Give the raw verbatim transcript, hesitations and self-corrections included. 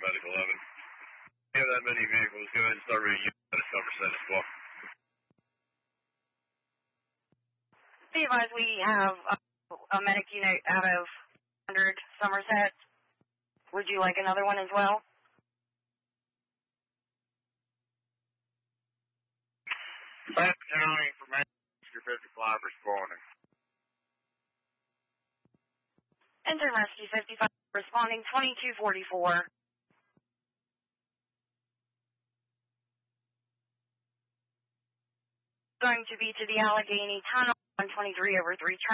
Medical eleven. If you have that many vehicles, go ahead and start reading at a Somerset as well. Be advised, we have a, a medic unit out of one hundred Somerset. Would you like another one as well? Baton County from Rescue fifty-five responding. Enter Rescue fifty-five responding twenty-two forty-four. Going to be to the Allegheny Tunnel, one twenty-three over three.